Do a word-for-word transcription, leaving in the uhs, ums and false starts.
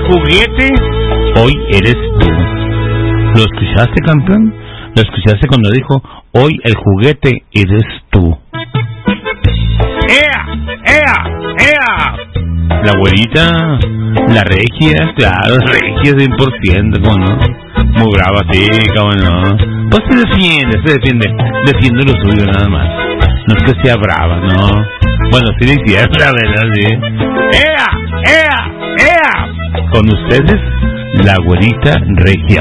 juguete hoy eres tú. ¿Lo escuchaste, campeón? ¿Lo escuchaste cuando dijo, hoy el juguete eres tú? ¡Ea! ¡Ea! ¡Ea! La abuelita, la regia, claro, regia cien por ciento, ¿cómo no? Muy brava, sí, cómo no. Pues se defiende, se defiende, defiende lo suyo nada más. No es que sea brava, no. Bueno, sí le hicieron, la verdad, sí. ¡Ea! ¡Ea! ¡Ea! Con ustedes, la abuelita regia.